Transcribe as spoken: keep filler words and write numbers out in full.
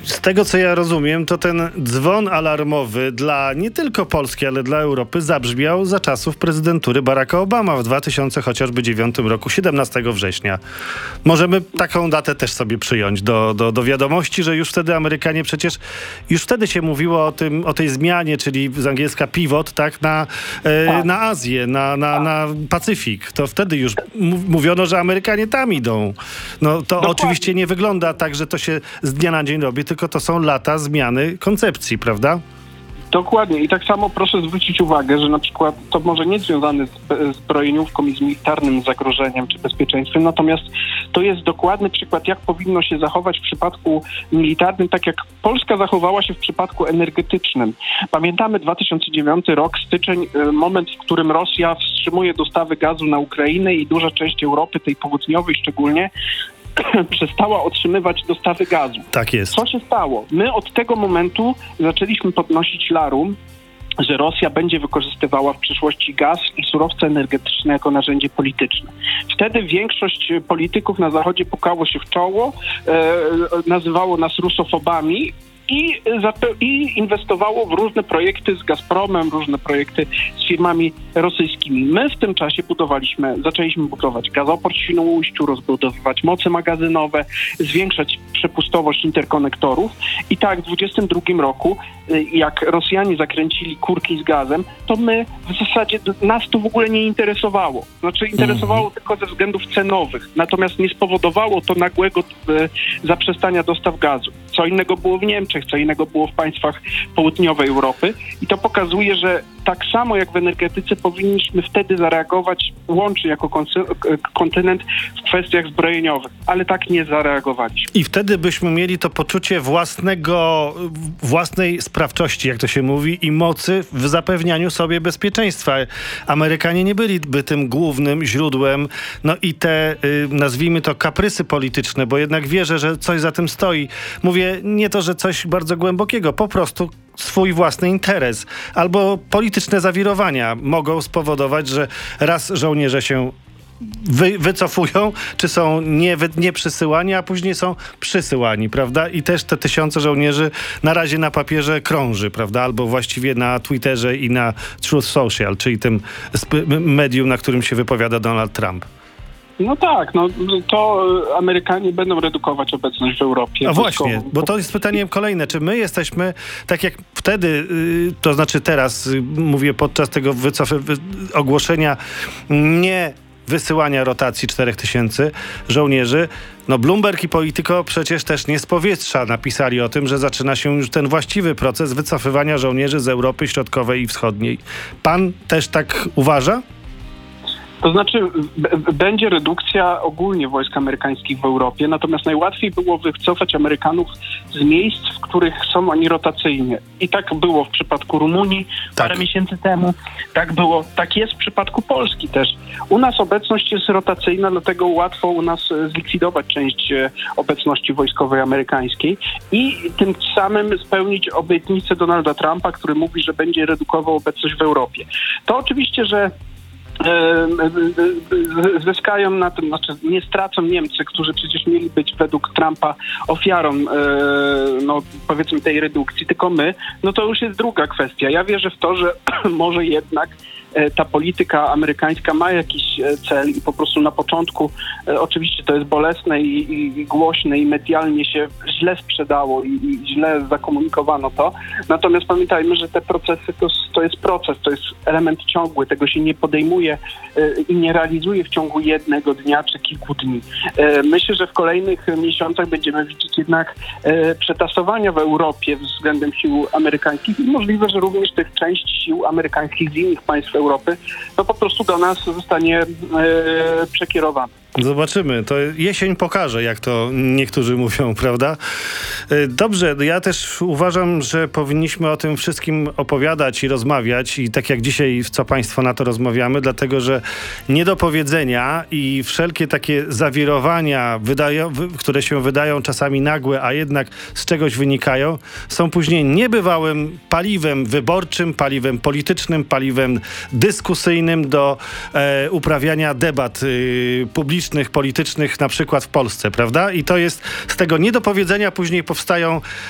z tego, co ja rozumiem, to ten dzwon alarmowy dla nie tylko Polski, ale dla Europy zabrzmiał za czasów prezydentury Baracka Obama w dwa tysiące chociażby dziewiątym roku, siedemnastego września. Możemy taką datę też sobie przyjąć do, do, do wiadomości, że już wtedy Amerykanie przecież, już wtedy się mówiło o tym, o tej zmianie, czyli z angielska pivot, tak, na, e, tak. na Azję, na, na, na Pacyfik. To wtedy już mówiono, że Amerykanie tam idą. No to Dokładnie. Oczywiście nie wygląda tak, że to się z dnia na dzień robi, tylko to są lata zmiany koncepcji, prawda? Dokładnie. I tak samo proszę zwrócić uwagę, że na przykład to może nie związane z zbrojeniówką i z militarnym zagrożeniem czy bezpieczeństwem, natomiast to jest dokładny przykład, jak powinno się zachować w przypadku militarnym, tak jak Polska zachowała się w przypadku energetycznym. Pamiętamy dwa tysiące dziewiąty rok, styczeń, moment, w którym Rosja wstrzymuje dostawy gazu na Ukrainę i duża część Europy, tej południowej szczególnie, przestała otrzymywać dostawy gazu. Tak jest. Co się stało? My od tego momentu zaczęliśmy podnosić larum, że Rosja będzie wykorzystywała w przyszłości gaz i surowce energetyczne jako narzędzie polityczne. Wtedy większość polityków na Zachodzie pukało się w czoło, e, nazywało nas rusofobami, I, I inwestowało w różne projekty z Gazpromem, różne projekty z firmami rosyjskimi. My w tym czasie budowaliśmy, zaczęliśmy budować gazoport w Świnoujściu, rozbudowywać moce magazynowe, zwiększać przepustowość interkonektorów. I tak w dwudziestym drugim roku, jak Rosjanie zakręcili kurki z gazem, to my w zasadzie nas to w ogóle nie interesowało. Znaczy interesowało mm. tylko ze względów cenowych. Natomiast nie spowodowało to nagłego e, zaprzestania dostaw gazu. Co innego było w Niemczech, co innego było w państwach południowej Europy i to pokazuje, że tak samo jak w energetyce powinniśmy wtedy zareagować łącznie jako kontynent w kwestiach zbrojeniowych, ale tak nie zareagowaliśmy. I wtedy byśmy mieli to poczucie własnego, własnej sprawczości, jak to się mówi, i mocy w zapewnianiu sobie bezpieczeństwa. Amerykanie nie byliby tym głównym źródłem, no i te, nazwijmy to, kaprysy polityczne, bo jednak wierzę, że coś za tym stoi. Mówię nie to, że coś bardzo głębokiego, po prostu swój własny interes albo polityczne zawirowania mogą spowodować, że raz żołnierze się wy, wycofują, czy są nie, wy, nie przysyłani, a później są przysyłani, prawda? I też te tysiące żołnierzy na razie na papierze krąży, prawda? Albo właściwie na Twitterze i na Truth Social, czyli tym medium, na którym się wypowiada Donald Trump. No tak, no to Amerykanie będą redukować obecność w Europie. A właśnie, bo to jest pytanie kolejne. Czy my jesteśmy, tak jak wtedy, to znaczy teraz, mówię podczas tego wycof- ogłoszenia nie wysyłania rotacji czterech tysięcy żołnierzy, no Bloomberg i Politico przecież też nie z powietrza napisali o tym, że zaczyna się już ten właściwy proces wycofywania żołnierzy z Europy Środkowej i Wschodniej. Pan też tak uważa? To znaczy b- będzie redukcja ogólnie wojsk amerykańskich w Europie, natomiast najłatwiej było wycofać Amerykanów z miejsc, w których są oni rotacyjnie. I tak było w przypadku Rumunii parę tak. miesięcy temu. Tak było, tak jest w przypadku Polski też. U nas obecność jest rotacyjna, dlatego łatwo u nas zlikwidować część obecności wojskowej amerykańskiej i tym samym spełnić obietnicę Donalda Trumpa, który mówi, że będzie redukował obecność w Europie. To oczywiście, że zyskają na tym, znaczy nie stracą Niemcy, którzy przecież mieli być według Trumpa ofiarą, no powiedzmy tej redukcji, tylko my, no to już jest druga kwestia. Ja wierzę w to, że może jednak ta polityka amerykańska ma jakiś cel i po prostu na początku oczywiście to jest bolesne i, i, i głośne i medialnie się źle sprzedało i, i źle zakomunikowano to. Natomiast pamiętajmy, że te procesy to, to jest proces, to jest element ciągły, tego się nie podejmuje i nie realizuje w ciągu jednego dnia czy kilku dni. Myślę, że w kolejnych miesiącach będziemy widzieć jednak przetasowania w Europie względem sił amerykańskich i możliwe, że również tych część sił amerykańskich z innych państw Europy, to po prostu do nas zostanie e, przekierowane. Zobaczymy. To jesień pokaże, jak to niektórzy mówią, prawda? Dobrze, ja też uważam, że powinniśmy o tym wszystkim opowiadać i rozmawiać i tak jak dzisiaj, co państwo na to rozmawiamy, dlatego, że niedopowiedzenia i wszelkie takie zawirowania, wydają, które się wydają czasami nagłe, a jednak z czegoś wynikają, są później niebywałym paliwem wyborczym, paliwem politycznym, paliwem dyskusyjnym do e, uprawiania debat e, publicznych, politycznych, na przykład w Polsce, prawda? I to jest, z tego niedopowiedzenia później powstają